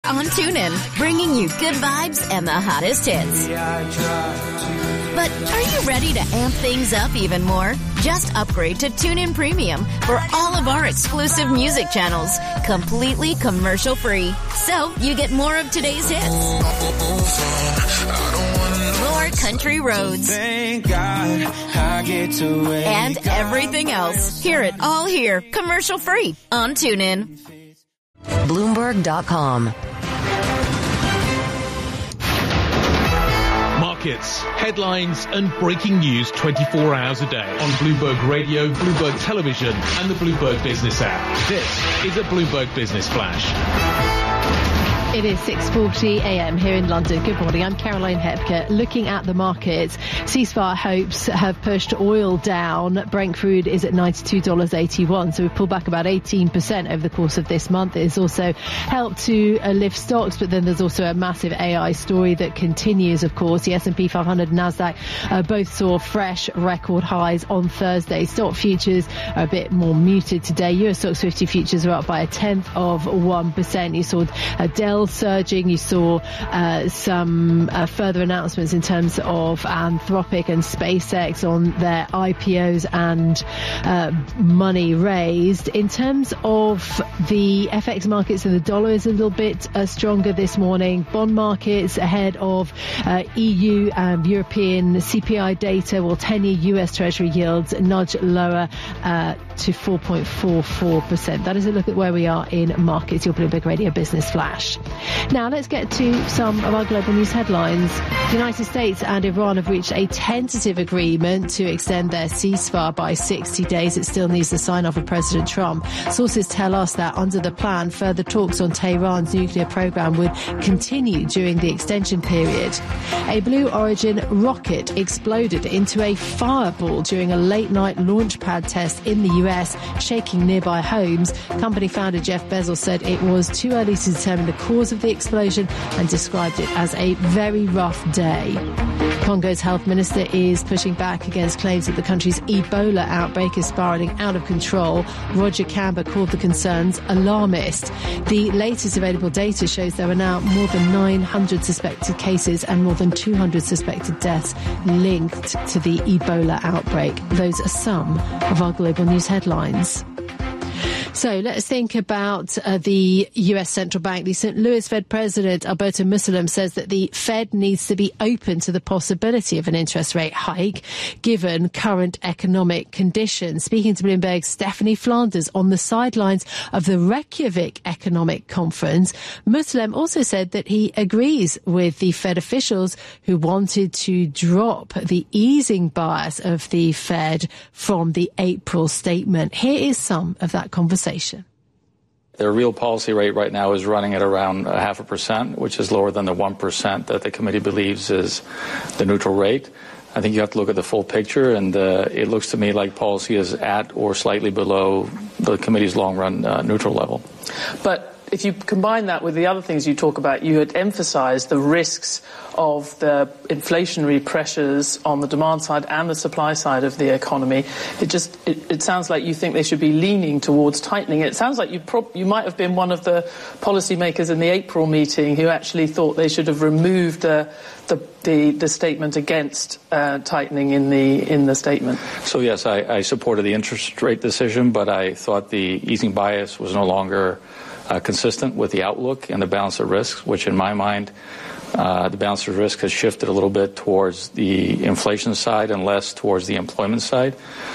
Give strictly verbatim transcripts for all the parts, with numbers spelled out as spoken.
on TuneIn, bringing you good vibes and the hottest hits. But are you ready to amp things up even more? Just upgrade to TuneIn Premium for all of our exclusive music channels, completely commercial-free. So you get more of today's hits, more country roads, and everything else. Hear it all here, commercial-free on TuneIn. Bloomberg dot com. Markets, headlines and breaking news twenty-four hours a day on Bloomberg Radio, Bloomberg Television and the Bloomberg Business app. This is a Bloomberg Business Flash. It is six forty a.m. here in London. Good morning. I'm Caroline Hepker. Looking at the markets, ceasefire hopes have pushed oil down. Brent crude is at ninety-two dollars eighty-one, so we've pulled back about eighteen percent over the course of this month. It has also helped to uh, lift stocks, but then there's also a massive A I story that continues, of course. The S and P five hundred and NASDAQ uh, both saw fresh record highs on Thursday. Stock futures are a bit more muted today. U S Stocks fifty futures are up by a tenth of one percent. You saw uh, Dell surging. You saw uh, some uh, further announcements in terms of Anthropic and SpaceX on their I P Os and uh, money raised. In terms of the F X markets, and the dollar is a little bit uh, stronger this morning. Bond markets ahead of uh, E U and European C P I data, while ten-year U S Treasury yields nudge lower uh, to four point four four percent. That is a look at where we are in markets. Your Bloomberg Radio Business Flash. Now let's get to some of our global news headlines. The United States and Iran have reached a tentative agreement to extend their ceasefire by sixty days. It still needs the sign-off of President Trump. Sources tell us that under the plan, further talks on Tehran's nuclear program would continue during the extension period. A Blue Origin rocket exploded into a fireball during a late-night launch pad test in the U S, shaking nearby homes. Company founder Jeff Bezos said it was too early to determine the cause of the explosion and described it as a very rough day. Congo's health minister is pushing back against claims that the country's Ebola outbreak is spiralling out of control. Roger Kamba called the concerns alarmist. The latest available data shows there are now more than nine hundred suspected cases and more than two hundred suspected deaths linked to the Ebola outbreak. Those are some of our global news headlines. So let's think about uh, the U S Central Bank. The Saint Louis Fed President Alberto Mussolem says that the Fed needs to be open to the possibility of an interest rate hike given current economic conditions. Speaking to Bloomberg's Stephanie Flanders on the sidelines of the Reykjavik Economic Conference, Mussolem also said that he agrees with the Fed officials who wanted to drop the easing bias of the Fed from the April statement. Here is some of that conversation. Their real policy rate right now is running at around a half a percent, which is lower than the one percent that the committee believes is the neutral rate. I think you have to look at the full picture, and uh, it looks to me like policy is at or slightly below the committee's long-run uh, neutral level. But if you combine that with the other things you talk about, you had emphasized the risks of the inflationary pressures on the demand side and the supply side of the economy. It just, it, it sounds like you think they should be leaning towards tightening. It sounds like you, prob- you might have been one of the policymakers in the April meeting who actually thought they should have removed the the, the, the statement against uh, tightening in the in the statement. So yes, I, I supported the interest rate decision, but I thought the easing bias was no longer Uh, consistent with the outlook and the balance of risks, which in my mind, uh, the balance of risk has shifted a little bit towards the inflation side and less towards the employment side.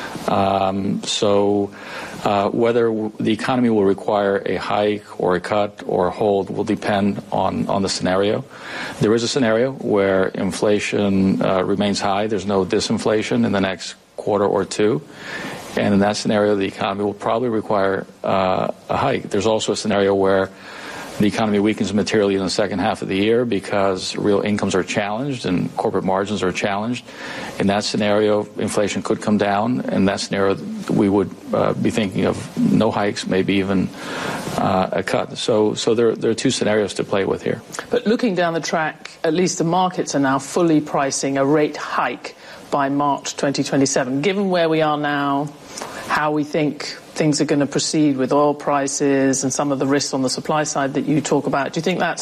Um, so uh, whether w- the economy will require a hike or a cut or a hold will depend on, on the scenario. There is a scenario where inflation uh, remains high. There's no disinflation in the next quarter or two. And in that scenario, the economy will probably require uh, a hike. There's also a scenario where the economy weakens materially in the second half of the year because real incomes are challenged and corporate margins are challenged. In that scenario, inflation could come down. In that scenario, we would uh, be thinking of no hikes, maybe even uh, a cut. So, so there, there are two scenarios to play with here. But looking down the track, at least the markets are now fully pricing a rate hike by March twenty twenty-seven. Given where we are now, how we think things are going to proceed with oil prices and some of the risks on the supply side that you talk about, do you think that's